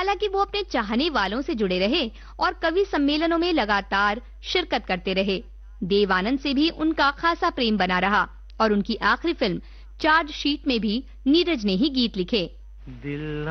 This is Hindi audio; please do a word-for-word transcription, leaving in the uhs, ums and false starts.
हालांकि वो अपने चाहने वालों से जुड़े रहे और कवि सम्मेलनों में लगातार शिरकत करते रहे। देव आनंद से भी उनका खासा प्रेम बना रहा और उनकी आखिरी फिल्म चार्जशीट में भी नीरज ने ही गीत लिखे। दिल